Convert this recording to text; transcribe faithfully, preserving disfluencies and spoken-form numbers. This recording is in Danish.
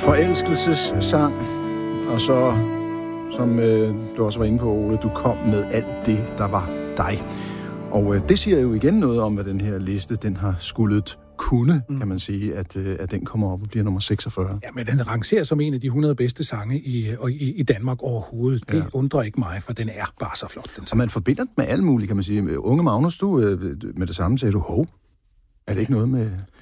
Forelskelsessang, og så, som øh, du også var inde på, Ole, du kom med alt det, der var dig. Og øh, det siger jo igen noget om, hvad den her liste, den har skullet kunne, mm. kan man sige, at, øh, at den kommer op og bliver nummer seksogfyrre. Ja, men den rangerer som en af de hundrede bedste sange i, i, i Danmark overhovedet. Det ja. undrer ikke mig, for den er bare så flot. Den og man forbinder den med alle mulige, kan man sige. Unge Magnus, du øh, med det samme sagde du, hov, er det ikke noget med...